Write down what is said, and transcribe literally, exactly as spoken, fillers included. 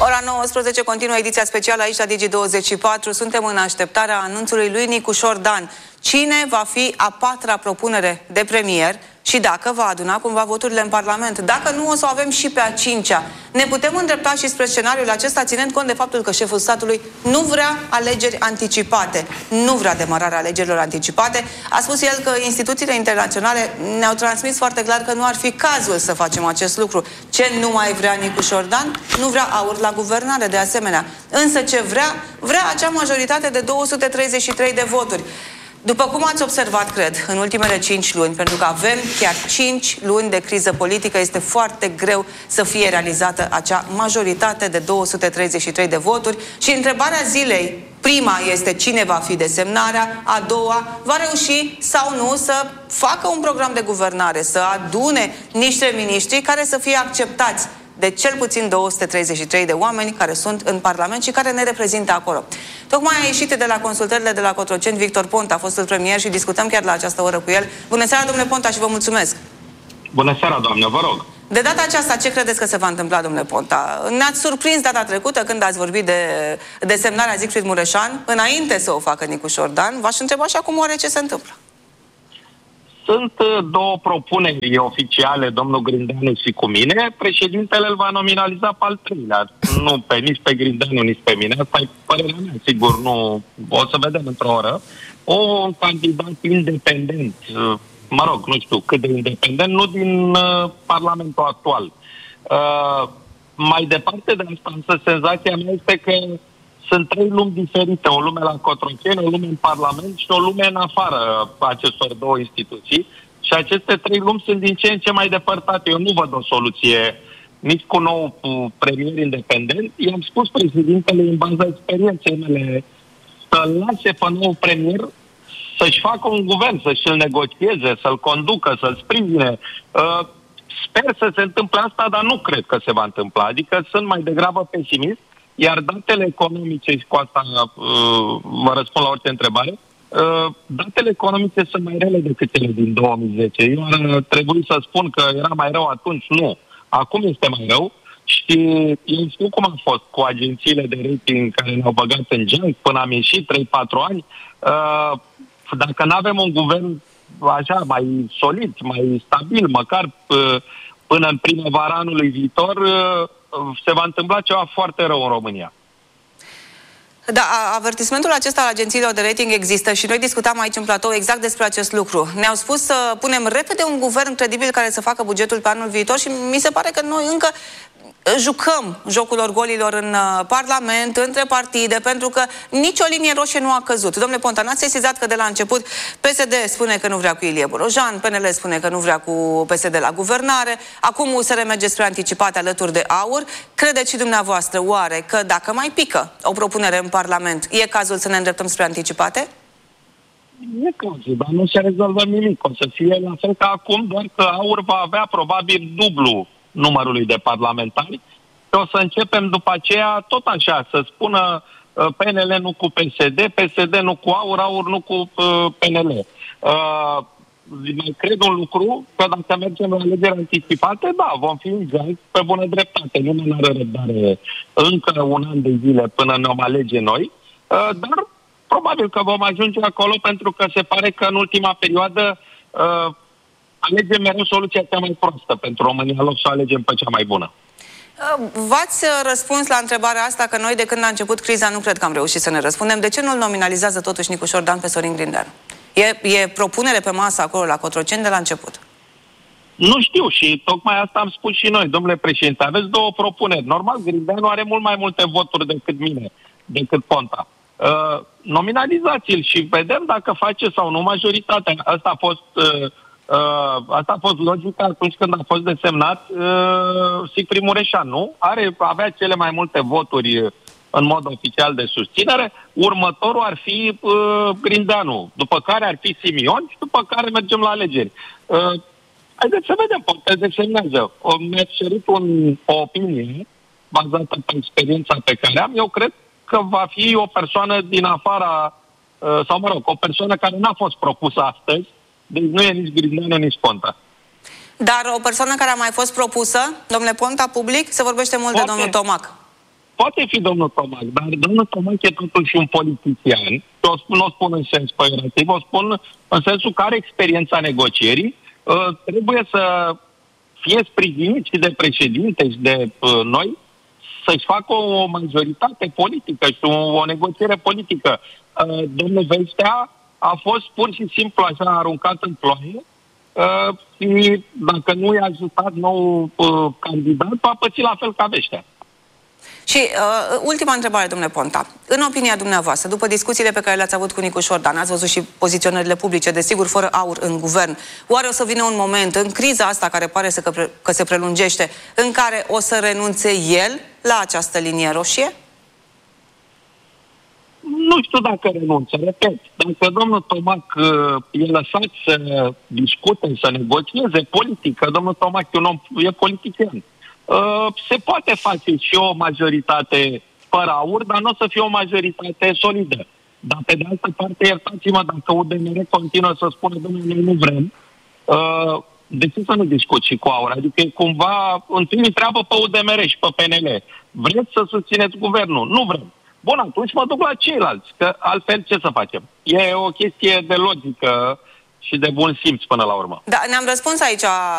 Ora nouăsprezece continuă ediția specială aici la Digi douăzeci și patru. Suntem în așteptarea anunțului lui Nicu Șordan. Cine va fi a patra propunere de premier și dacă va aduna cumva voturile în Parlament. Dacă nu, o să o avem și pe a cincea. Ne putem îndrepta și spre scenariul acesta, ținând cont de faptul că șeful statului nu vrea alegeri anticipate. Nu vrea demararea alegerilor anticipate. A spus el că instituțiile internaționale ne-au transmis foarte clar că nu ar fi cazul să facem acest lucru. Ce nu mai vrea Nicu Șordan? Nu vrea aur la guvernare, de asemenea. Însă ce vrea? Vrea acea majoritate de două sute treizeci și trei de voturi. După cum ați observat, cred, în ultimele cinci luni, pentru că avem chiar cinci luni de criză politică, este foarte greu să fie realizată acea majoritate de două sute treizeci și trei de voturi. Și întrebarea zilei, prima este cine va fi desemnarea, a doua, va reuși sau nu să facă un program de guvernare, să adune niște miniștri care să fie acceptați de cel puțin două sute treizeci și trei de oameni care sunt în Parlament și care ne reprezintă acolo. Tocmai a ieșit de la consultările de la Cotroceni Victor Ponta, a fostul premier, și discutăm chiar la această oră cu el. Bună seara, domnule Ponta, și vă mulțumesc! Bună seara, doamnă, vă rog! De data aceasta, ce credeți că se va întâmpla, domnule Ponta? Ne-ați surprins data trecută când ați vorbit de desemnarea Siegfried Mureșan, înainte să o facă Nicu Șordan. V-aș întreba și acum oare ce se întâmplă? Sunt două propuneri oficiale, domnul Grindeanu și cu mine. Președintele îl va nominaliza pe al treilea. Nu pe, nici pe Grindeanu, nici pe mine. Asta e părerea mea, sigur, nu. O să vedem într-o oră. O candidat independent, mă rog, nu știu cât de independent, nu din uh, Parlamentul actual. Uh, mai departe de asta, însă, senzația mea este că sunt trei lumi diferite, o lume la Cotroceni, o lume în Parlament și o lume în afara acestor două instituții. Și aceste trei lumi sunt din ce în ce mai depărtate. Eu nu văd o soluție nici cu nou premier independent. I-am spus președintele, în baza experienței mele, să-l lase pe nou premier să-și facă un guvern, să-și îl negocieze, să-l conducă, să-l sprijine. Uh, sper să se întâmple asta, dar nu cred că se va întâmpla. Adică sunt mai degrabă pesimist. Iar datele economice, și cu asta uh, vă răspund la orice întrebare, uh, datele economice sunt mai rele decât cele din două mii zece. Eu ar trebui să spun că era mai rău atunci, nu. Acum este mai rău și eu știu cum a fost cu agențiile de rating care ne-au băgat în geanc până am ieșit, trei patru ani. Uh, dacă nu avem un guvern așa mai solid, mai stabil, măcar uh, până în primăvara anului viitor, uh, se va întâmpla ceva foarte rău în România. Da, avertismentul acesta al agențiilor de rating există și noi discutam aici în platou exact despre acest lucru. Ne-au spus să punem repede un guvern credibil care să facă bugetul pe anul viitor și mi se pare că noi încă jucăm jocul orgolilor în Parlament, între partide, pentru că nicio linie roșie nu a căzut. Domnule Ponta, n-ați sesizat că de la început P S D spune că nu vrea cu Ilie Borojan, P N L spune că nu vrea cu P S D la guvernare, acum U S R merge spre anticipate alături de AUR. Credeți și dumneavoastră, oare, că dacă mai pică o propunere în Parlament, e cazul să ne îndreptăm spre anticipate? E cazul, dar nu se rezolvă nimic. O să fie la fel ca acum, doar că AUR va avea probabil dublu numărului de parlamentari. O să începem după aceea tot așa, să spună uh, P N L nu cu P S D, P S D nu cu AUR, AUR nu cu uh, P N L. Uh, mai cred un lucru, că dacă mergem la alegeri anticipate, da, vom fi în geanc pe bună dreptate. Nimeni nu are răbdare încă un an de zile până ne vom alege noi, uh, dar probabil că vom ajunge acolo, pentru că se pare că în ultima perioadă uh, alegem mereu soluția cea mai proastă pentru România, în loc să alegem pe cea mai bună. V-ați răspuns la întrebarea asta că noi, de când a început criza, nu cred că am reușit să ne răspundem. De ce nu-l nominalizează totuși Nicu Șordan pe Sorin Grindeanu? E, e propunere pe masă acolo la Cotroceni de la început? Nu știu și tocmai asta am spus și noi, domnule președinte. Aveți două propuneri. Normal, Grindeanu are mult mai multe voturi decât mine, decât Ponta. Uh, nominalizați-l și vedem dacă face sau nu majoritatea. Asta a fost... Uh, Uh, asta a fost logica atunci când a fost desemnat uh, Siegfried Mureșan, nu? Are, avea cele mai multe voturi în mod oficial de susținere. Următorul ar fi uh, Grindeanu, după care ar fi Simion și după care mergem la alegeri. Uh, haideți să vedem, poate desemnează. Uh, mi-a cerut un, o opinie bazată pe experiența pe care am. Eu cred că va fi o persoană din afara, uh, sau mă rog, o persoană care n-a fost propusă astăzi. Deci nu e nici Grindeanu, nici Ponta. Dar o persoană care a mai fost propusă, domnule Ponta, public, se vorbește mult poate, de domnul Tomac. poate fi domnul Tomac, dar domnul Tomac e totuși un politician. O spun, o spun în sens peiorativ, o spun în sensul că are experiența negocierii. Uh, trebuie să fie sprijinit și de președinte și de uh, noi să-și facă o majoritate politică și o, o negociere politică. Uh, domnul Vestea a fost pur și simplu așa aruncat în ploaie uh, și dacă nu i-a ajutat nou uh, candidat, va păți la fel ca Vestea. Și uh, ultima întrebare, domnule Ponta. În opinia dumneavoastră, după discuțiile pe care le-ați avut cu Nicu Șordan, ați văzut și poziționările publice, desigur, fără aur în guvern, oare o să vină un moment, în criza asta care pare să că, pre că se prelungește, în care o să renunțe el la această linie roșie? Nu știu dacă renunță, repet. Dacă domnul Tomac uh, e lăsat să discute, să negocieze politică, domnul Tomac e un om, e politician. Uh, se poate face și o majoritate fără aur, dar nu o să fie o majoritate solidă. Dar pe de altă parte, iertați-mă, dacă U D M R continuă să spună, domnule, noi nu vrem, uh, de ce să nu discut și cu aur? Adică cumva, întâi îi treabă pe U D M R și pe P N L. Vreți să susțineți guvernul? Nu vrem. Bun, atunci mă duc la ceilalți, că altfel ce să facem? E o chestie de logică și de bun simț până la urmă. Da, ne-am răspuns aici